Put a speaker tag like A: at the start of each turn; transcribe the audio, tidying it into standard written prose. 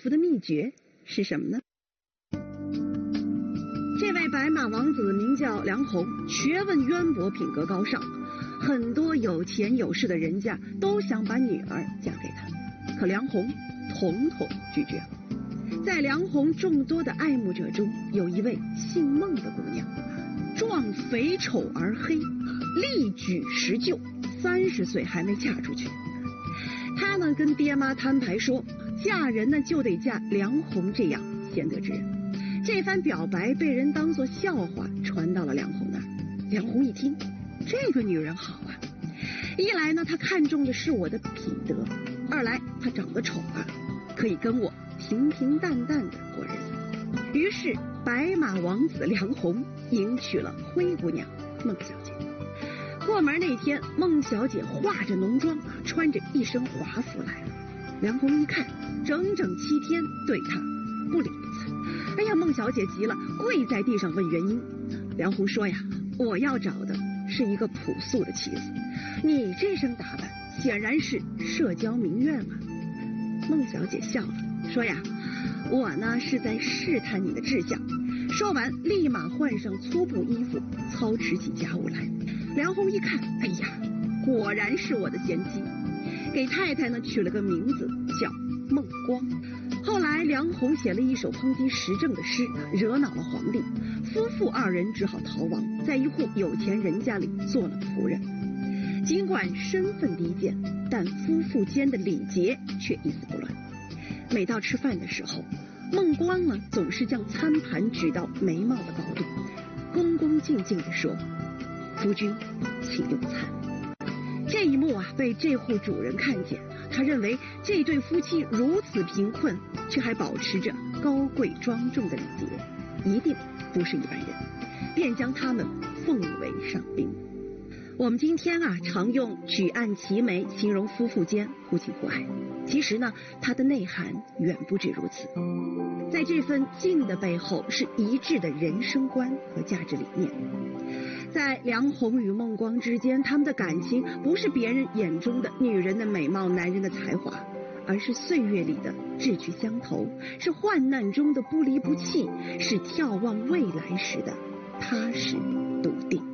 A: 福的秘诀是什么呢？这位白马王子名叫梁鸿，学问渊博，品格高尚，很多有钱有势的人家都想把女儿嫁给他，可梁鸿统统拒绝了。在梁鸿众多的爱慕者中，有一位姓孟的姑娘，壮肥丑而黑，力举实就，30岁还没嫁出去。她呢跟爹妈摊牌说，嫁人呢就得嫁梁鸿这样贤德之人。这番表白被人当作笑话传到了梁鸿那儿。梁鸿一听，这个女人好啊，一来呢她看中的是我的品德，二来她长得丑啊，可以跟我平平淡淡的过日子。于是白马王子梁鸿迎娶了灰姑娘孟小姐。过门那天，孟小姐化着浓妆，穿着一身华服来了。梁鸿一看，整整7天对她不理不睬。哎呀，孟小姐急了，跪在地上问原因。梁鸿说呀，我要找的是一个朴素的妻子，你这身打扮显然是社交名媛啊。孟小姐笑了，说呀，我呢是在试探你的志向。说完，立马换上粗布衣服，操持起家务来。梁鸿一看，哎呀，果然是我的贤妻，给太太呢取了个名字叫孟光。后来梁鸿写了一首抨击时政的诗，惹恼了皇帝，夫妇2人只好逃亡，在一户有钱人家里做了仆人。尽管身份低贱，但夫妇间的礼节却一丝不乱。每到吃饭的时候，孟光呢总是将餐盘举到眉毛的高度，恭恭敬敬地说，夫君请用餐。这一幕啊被这户主人看见，他认为这对夫妻如此贫困，却还保持着高贵庄重的礼节，一定不是一般人，便将他们奉为上宾。我们今天啊常用举案齐眉形容夫妇间互敬互爱，其实呢它的内涵远不止如此。在这份敬的背后是一致的人生观和价值理念。在梁鸿与孟光之间，他们的感情不是别人眼中的女人的美貌，男人的才华，而是岁月里的志趣相投，是患难中的不离不弃，是眺望未来时的踏实笃定。